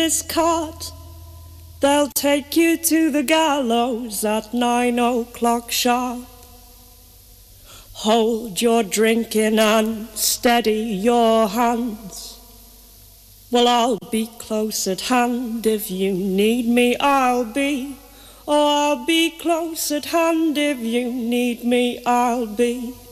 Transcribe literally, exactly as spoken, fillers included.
this cart. They'll take you to the gallows at nine o'clock sharp. Hold your drinking and steady your hands. Well, I'll be close at hand if you need me, I'll be. Oh, I'll be close at hand if you need me, I'll be.